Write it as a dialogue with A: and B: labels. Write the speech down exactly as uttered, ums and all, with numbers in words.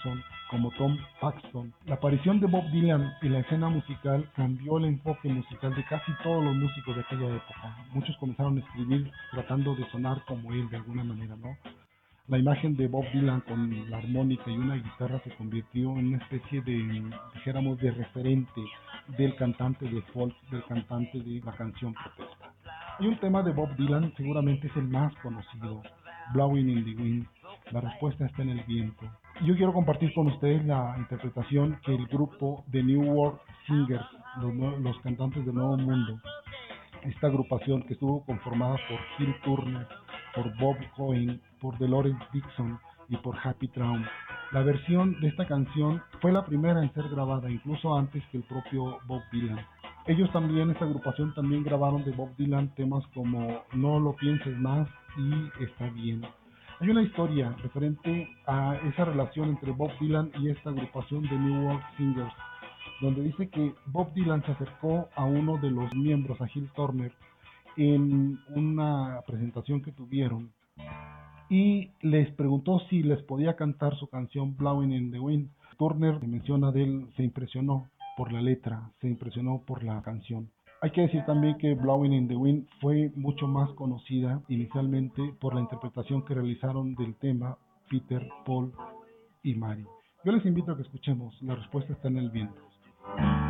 A: como Tom Paxton. La aparición de Bob Dylan en la escena musical cambió el enfoque musical de casi todos los músicos de aquella época. Muchos comenzaron a escribir tratando de sonar como él de alguna manera, ¿no? La imagen de Bob Dylan con la armónica y una guitarra se convirtió en una especie de, dijéramos, de referente del cantante de folk, del cantante de la canción protesta. Y un tema de Bob Dylan seguramente es el más conocido, Blowing in the Wind. La respuesta está en el viento. Y yo quiero compartir con ustedes la interpretación que el grupo de New World Singers, los, los cantantes de Nuevo Mundo, esta agrupación que estuvo conformada por Gil Turner, por Bob Cohen, por Dolores Dixon y por Happy Traum. La versión de esta canción fue la primera en ser grabada, incluso antes que el propio Bob Dylan. Ellos también, esta agrupación también grabaron de Bob Dylan temas como No lo pienses más y Está bien. Hay una historia referente a esa relación entre Bob Dylan y esta agrupación de New World Singers, donde dice que Bob Dylan se acercó a uno de los miembros, a Gil Turner, en una presentación que tuvieron y les preguntó si les podía cantar su canción Blowing in the Wind. Turner menciona de él, se impresionó por la letra, se impresionó por la canción. Hay que decir también que Blowing in the Wind fue mucho más conocida inicialmente por la interpretación que realizaron del tema Peter, Paul y Mary. Yo les invito a que escuchemos, la respuesta está en el viento.